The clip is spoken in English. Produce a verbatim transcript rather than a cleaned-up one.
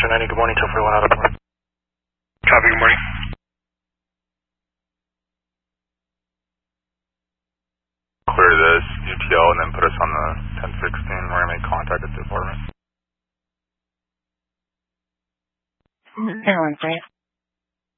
Eastern ninety, good morning, two four one out of port. Copy, good morning. Clear this U T L and then put us on the ten sixteen. We're going to make contact at the apartment. zero one three.